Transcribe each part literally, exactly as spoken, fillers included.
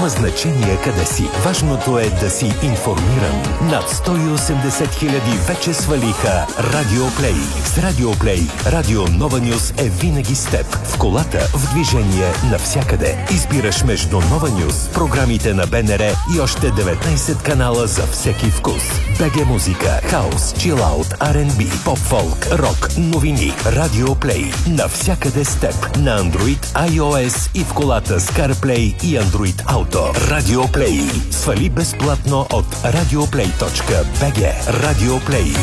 Няма значение къде си. Важното е да си информиран. Над сто и осемдесет хиляди вече свалиха Радио Плей. С Радио Плей, Радио Нова Нюз е винаги с теб. В колата, в движение, навсякъде. Избираш между Нова Нюз, програмите на БНР и още деветнайсет канала за всеки вкус. БГ музика, хаус, чилаут, Ар енд Би, поп-фолк, рок, новини. Радио Плей. Навсякъде с теб. На Android, iOS и в колата с CarPlay и Android Auto. Радио Плей. Свали безплатно от радиоплей точка би джи. Радио Плей.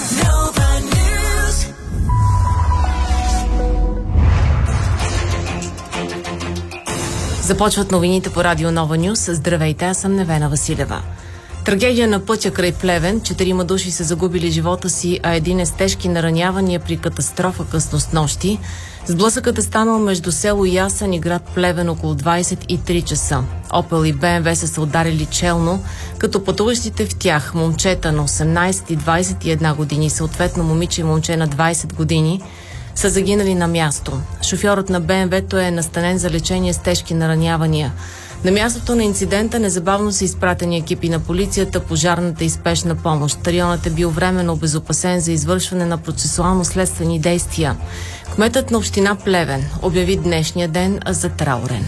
Започват новините по Радио Нова Нюз. Здравейте, аз съм Невена Василева. Трагедия на пътя край Плевен. Четирима души са загубили живота си, а един е с тежки наранявания при катастрофа късно снощи. Сблъсъкът е станал между село Ясен и град Плевен около двайсет и три часа. Опел и Бе Ем Ве са се ударили челно, като пътуващите в тях момчета на осемнайсет и двайсет и една години, съответно момиче и момче на двайсет години, са загинали на място. Шофьорът на Бе Ем Ве-то е настанен за лечение с тежки наранявания. На мястото на инцидента незабавно са изпратени екипи на полицията, пожарната и спешна помощ. Районът е бил временно обезопасен за извършване на процесуално-следствени действия. Кметът на община Плевен обяви днешния ден за траурен.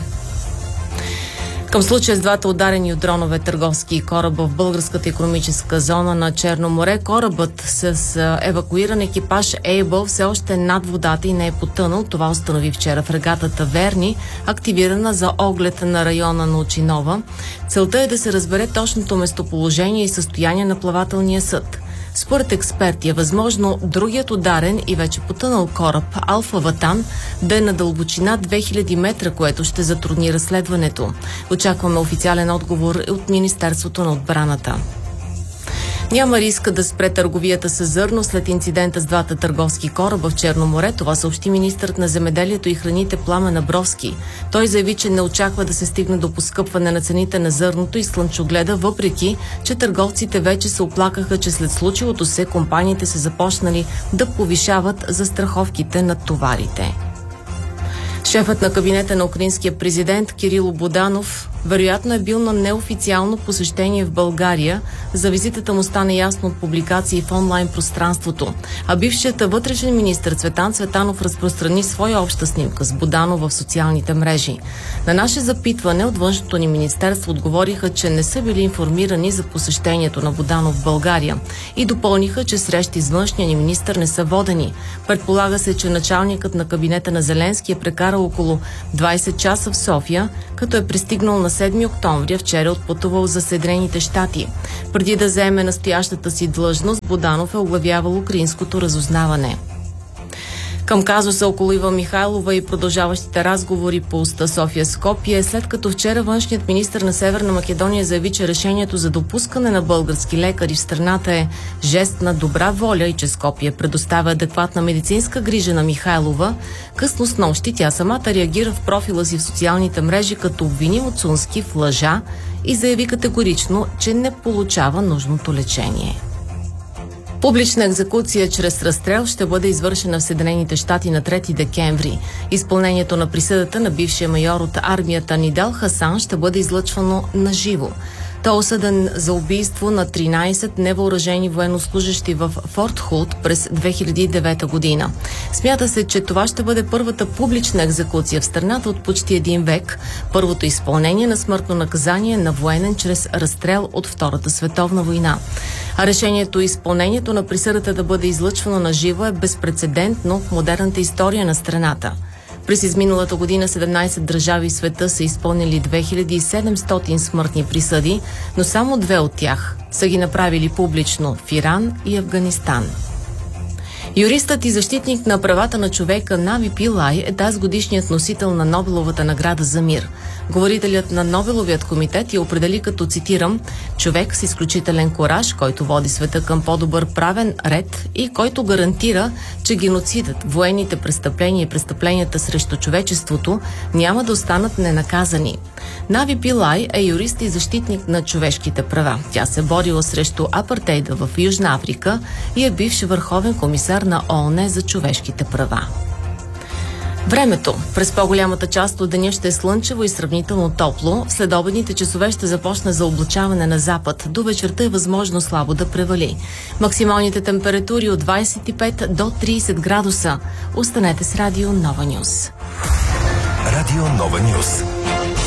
Към случая с двата ударени от дронове търговски кораба в българската икономическа зона на Черно море, корабът с евакуиран екипаж Ейбъл все още е над водата и не е потънал. Това установи вчера фрегатата Верни, активирана за оглед на района на Очинова. Целта е да се разбере точното местоположение и състояние на плавателния съд. Според експерти е възможно другият ударен и вече потънал кораб Алфа Ватан да е на дълбочина две хиляди метра, което ще затрудни разследването. Очакваме официален отговор от Министерството на отбраната. Няма риск да спре търговията с зърно след инцидента с двата търговски кораба в Черно море. Това съобщи министърът на земеделието и храните Пламен Абровски. Той заяви, че не очаква да се стигне до поскъпване на цените на зърното и слънчогледа, въпреки че търговците вече се оплакаха, че след случилото се компаниите са започнали да повишават застраховките на товарите. Шефът на кабинета на украинския президент Кирило Буданов вероятно е бил на неофициално посещение в България. За визитата му стана ясно от публикации в онлайн пространството. А бившият вътрешен министър Цветан Цветанов разпространи своя обща снимка с Буданов в социалните мрежи. На наше запитване от външното ни министерство отговориха, че не са били информирани за посещението на Буданов в България и допълниха, че срещи с външния ни министър не са водени. Предполага се, че началникът на кабинета на Зеленски е прекарал около двайсет часа в София, като е пристигнал на седми октомври, вчера отпътувал за Съединените щати. Преди да заеме настоящата си длъжност, Буданов е оглавявал украинското разузнаване. Към казуса около Ива Михайлова и продължаващите разговори по уста София-Скопие, след като вчера външният министър на Северна Македония заяви, че решението за допускане на български лекари в страната е жест на добра воля и че Скопие предоставя адекватна медицинска грижа на Михайлова, късно снощи тя самата реагира в профила си в социалните мрежи, като обвини Муцунски в лъжа и заяви категорично, че не получава нужното лечение. Публична екзекуция чрез разстрел ще бъде извършена в Съединените щати на трети декември. Изпълнението на присъдата на бившия майор от армията Нидал Хасан ще бъде излъчвано на живо. Той е осъден за убийство на тринайсет невъоръжени военнослужащи в Форт Хулт през две хиляди и девета година. Смята се, че това ще бъде първата публична екзекуция в страната от почти един век, първото изпълнение на смъртно наказание на военен чрез разстрел от Втората световна война. А решението и изпълнението на присъдата да бъде излъчвано на живо е безпрецедентно в модерната история на страната. През изминалата година седемнайсет държави в света са изпълнили две хиляди и седемстотин смъртни присъди, но само две от тях са ги направили публично в Иран и Афганистан. Юристът и защитник на правата на човека Нави Пилай е тази годишният носител на Нобеловата награда за мир. Говорителят на Нобеловият комитет я определи като, цитирам, човек с изключителен кураж, който води света към по-добър правен ред и който гарантира, че геноцидът, военните престъпления и престъпленията срещу човечеството няма да останат ненаказани. Нави Пилай е юрист и защитник на човешките права. Тя се борила срещу апартейда в Южна Африка и е бивш върховен комисар на О О Н за човешките права. Времето. През по-голямата част от деня ще е слънчево и сравнително топло. В следобедните часове ще започне заоблачаване на запад. До вечерта е възможно слабо да превали. Максималните температури от двадесет и пет до тридесет градуса. Останете с Радио Нова Нюс. Радио Нова Нюс.